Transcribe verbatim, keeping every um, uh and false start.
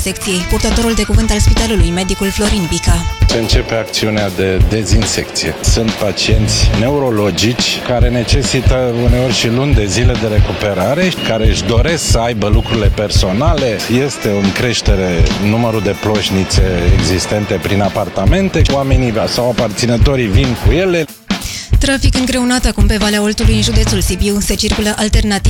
secției, purtătorul de cuvânt al spitalului, medicul Florin Bica. Se începe acțiunea de dezinsecție. Sunt pacienți neurologici care necesită uneori și luni de zile de recuperare, care își doresc să aibă lucrurile personale. Este în creștere numărul de ploșnițe existente prin apartamente. Oamenii sau aparținătorii vin cu ele. Trafic îngreunat acum pe Valea Oltului, în județul Sibiu. Se circulă alternativ